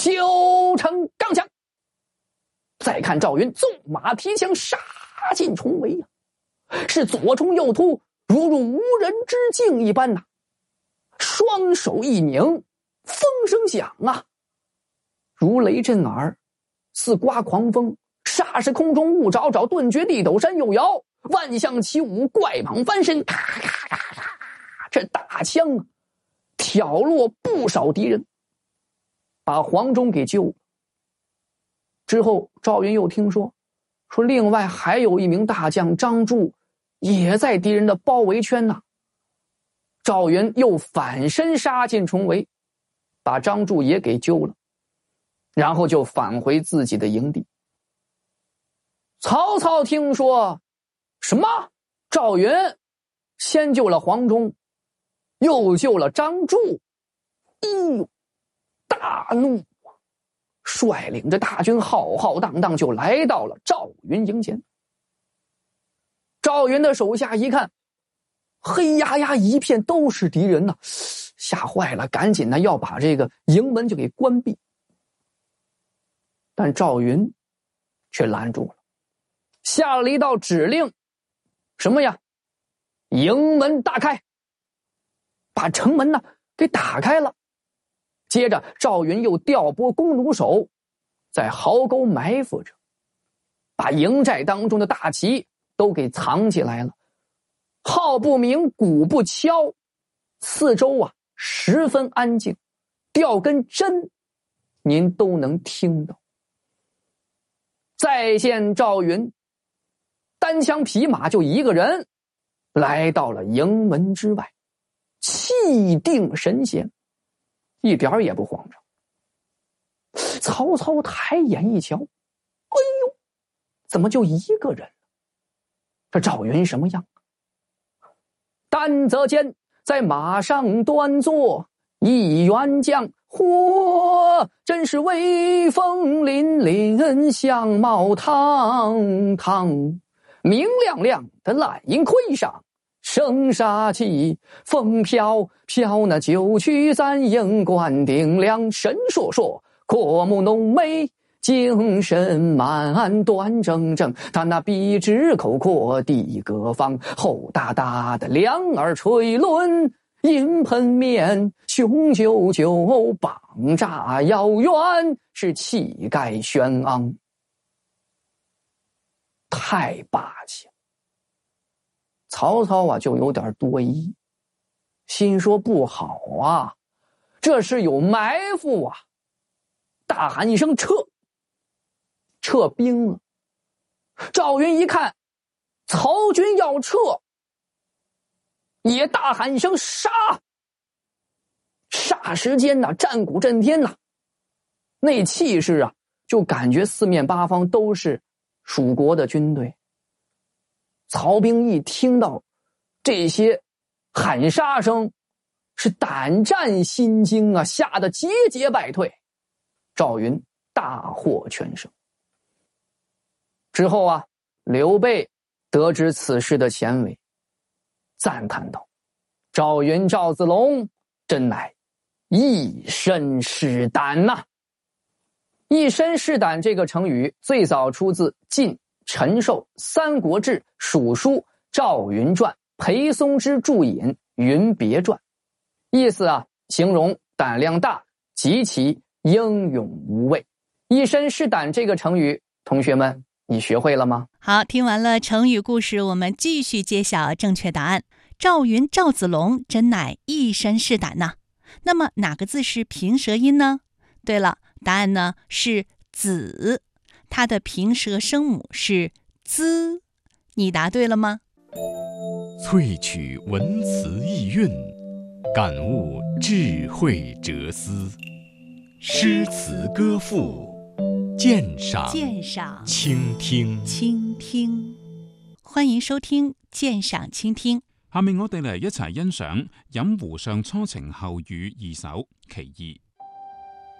修成钢枪。再看赵云纵马提枪杀进重围啊，是左冲右突，如入无人之境一般呐。双手一拧，风声响啊，如雷震耳，似刮狂风。霎时空中雾爪爪，顿觉地斗山又摇，万象起舞，怪蟒翻身，咔咔咔咔，这大枪啊，挑落不少敌人，把黄忠给救了。之后赵云又听说另外还有一名大将张柱也在敌人的包围圈呢。赵云又反身杀进重围，把张柱也给救了，然后就返回自己的营地。曹操听说什么赵云先救了黄忠，又救了张柱，大怒，率领着大军浩浩荡荡就来到了赵云营前。赵云的手下一看，黑压压一片都是敌人呐，吓坏了，赶紧呢要把这个营门就给关闭。但赵云却拦住了，下了一道指令，什么呀？营门大开，把城门呢给打开了。接着赵云又调拨弓弩手在壕沟埋伏着，把营寨当中的大旗都给藏起来了。号不鸣，鼓不敲，四周啊十分安静，掉根针您都能听到。再见赵云，单枪匹马就一个人来到了营门之外，气定神闲，一点也不慌张。曹操抬眼一瞧，哎呦，怎么就一个人？这赵云什么样？丹泽间在马上端坐一员将，嚯，真是威风凛凛，相貌堂堂，明亮亮的蓝银盔上生杀气，风飘飘那九曲咱营冠顶梁，神烁烁，阔目浓眉，精神满，端正正，他那笔直口阔地阁方，厚大大的两耳垂纶，银盆面，雄赳赳，膀炸腰圆，是气概轩昂，太霸气了。曹操啊就有点多疑，心说不好啊，这是有埋伏啊。大喊一声撤，撤兵了。赵云一看曹军要撤，也大喊一声杀。霎时间呐，战鼓震天呐，那气势啊，就感觉四面八方都是蜀国的军队。曹兵一听到这些喊杀声，是胆战心惊啊，吓得节节败退。赵云大获全胜。之后啊，刘备得知此事的前尾，赞叹道：赵云赵子龙真乃一身是胆呐。一身是胆这个成语最早出自晋陈寿《三国志·蜀书·赵云传》裴松之注引《云别传》，意思啊，形容胆量大，极其英勇无畏。一身是胆这个成语，同学们你学会了吗？ 好，听完了成语故事，我们继续揭晓正确答案。赵云赵子龙真乃一身是胆呐。那么哪个字是平舌音呢？对了，答案呢是子，它的平舌声母是滋。你答对了吗？ 萃取文辞意蕴，感悟智慧哲思，诗词歌赋，鉴赏倾听。 欢迎收聽鑑賞傾聽。 下面我哋嚟一齊欣賞《飲湖上初晴後雨》二首其二。